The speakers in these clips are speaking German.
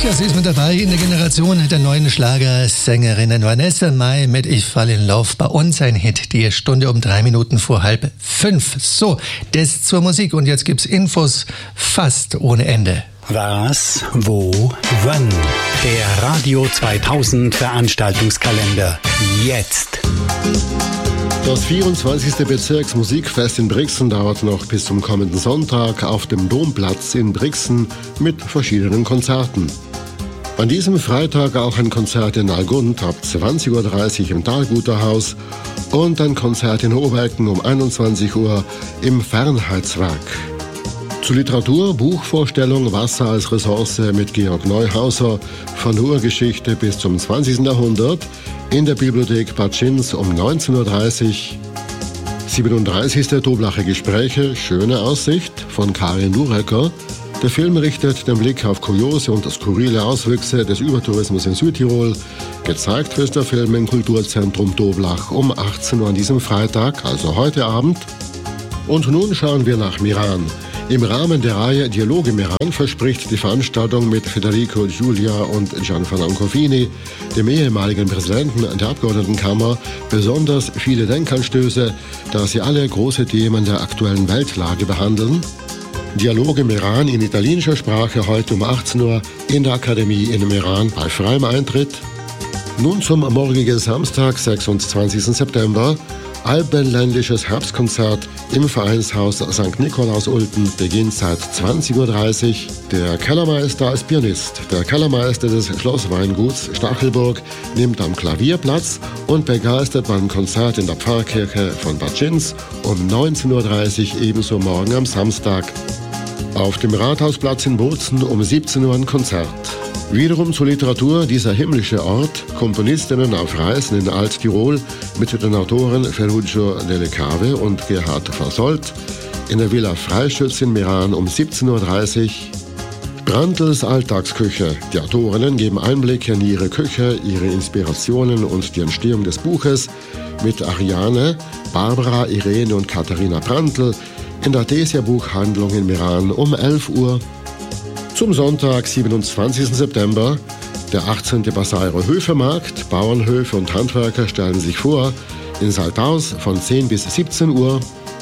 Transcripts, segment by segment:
Ja, sie ist mit dabei in der Generation der neuen Schlagersängerinnen. Vanessa Mai mit Ich fall in Love. Bei uns ein Hit, die Stunde um 3 Minuten vor 4:30. So, das zur Musik. Und jetzt gibt's Infos fast ohne Ende. Was, wo, wann? Der Radio 2000 Veranstaltungskalender. Jetzt. Das 24. Bezirksmusikfest in Brixen dauert noch bis zum kommenden Sonntag auf dem Domplatz in Brixen mit verschiedenen Konzerten. An diesem Freitag auch ein Konzert in Algund ab 20.30 Uhr im Talguterhaus und ein Konzert in Hobecken um 21 Uhr im Fernheitswerk. Zur Literatur, Buchvorstellung Wasser als Ressource mit Georg Neuhauser von der Urgeschichte bis zum 20. Jahrhundert in der Bibliothek Bad Schinz um 19.30 Uhr. 37. Doblacher Gespräche, Schöne Aussicht von Karin Durecker. Der Film richtet den Blick auf kuriose und skurrile Auswüchse des Übertourismus in Südtirol. Gezeigt wird der Film im Kulturzentrum Doblach um 18 Uhr an diesem Freitag, also heute Abend. Und nun schauen wir nach Meran. Im Rahmen der Reihe Dialoge Meran verspricht die Veranstaltung mit Federico Giulia und Gianfranco Fini, dem ehemaligen Präsidenten der Abgeordnetenkammer, besonders viele Denkanstöße, da sie alle große Themen der aktuellen Weltlage behandeln. Dialoge Meran in italienischer Sprache heute um 18 Uhr in der Akademie in Meran bei freiem Eintritt. Nun zum morgigen Samstag, 26. September. Alpenländisches Herbstkonzert im Vereinshaus St. Nikolaus Ulten beginnt seit 20.30 Uhr. Der Kellermeister als Pianist. Der Kellermeister des Schlossweinguts Stachelburg nimmt am Klavier Platz und begeistert beim Konzert in der Pfarrkirche von Bad Schinz um 19.30 Uhr, ebenso morgen am Samstag. Auf dem Rathausplatz in Bozen um 17 Uhr ein Konzert. Wiederum zur Literatur dieser himmlische Ort, Komponistinnen auf Reisen in Alttirol mit den Autoren Ferruccio Delle Cave und Gerhard Fasold in der Villa Freischütz in Meran um 17.30 Uhr. Brandls Alltagsküche. Die Autorinnen geben Einblicke in ihre Küche, ihre Inspirationen und die Entstehung des Buches mit Ariane, Barbara, Irene und Katharina Brandl in der Desia Buchhandlung in Meran um 11 Uhr. Zum Sonntag, 27. September, der 18. Basairo Höfemarkt. Bauernhöfe und Handwerker stellen sich vor in Salthaus von 10 bis 17 Uhr.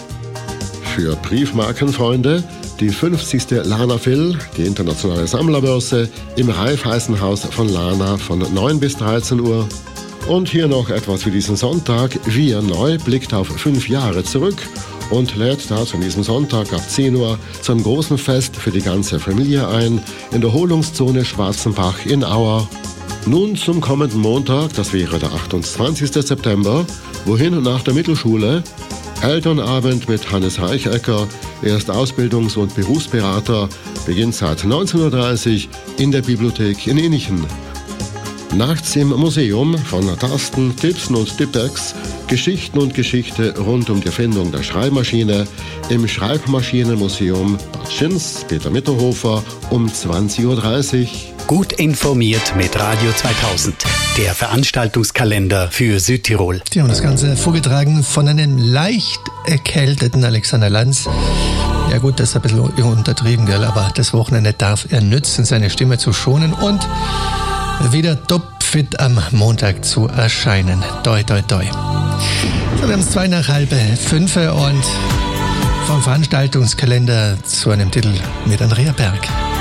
Für Briefmarkenfreunde die 50. Lana Phil, die internationale Sammlerbörse, im Raiffeisenhaus von Lana von 9 bis 13 Uhr. Und hier noch etwas für diesen Sonntag. Wir neu blickt auf 5 Jahre zurück und lädt dazu an diesem Sonntag ab 10 Uhr zu einem großen Fest für die ganze Familie ein in der Erholungszone Schwarzenbach in Auer. Nun zum kommenden Montag, das wäre der 28. September, wohin nach der Mittelschule. Elternabend mit Hannes Reichecker, er ist Ausbildungs- und Berufsberater, beginnt seit 19.30 Uhr in der Bibliothek in Innichen. Nachts im Museum von Tasten, Tipsen und Tippex, Geschichten und Geschichte rund um die Erfindung der Schreibmaschine im Schreibmaschinenmuseum Bad Schinz, Peter Mitterhofer um 20.30 Uhr. Gut informiert mit Radio 2000, der Veranstaltungskalender für Südtirol. Ja, und das Ganze vorgetragen von einem leicht erkälteten Alexander Lanz. Ja gut, das ist ein bisschen untertrieben, gell? Aber das Wochenende darf er nützen, seine Stimme zu schonen und wieder topfit am Montag zu erscheinen. Toi, toi, toi. So, wir haben es 4:45 und vom Veranstaltungskalender zu einem Titel mit Andrea Berg.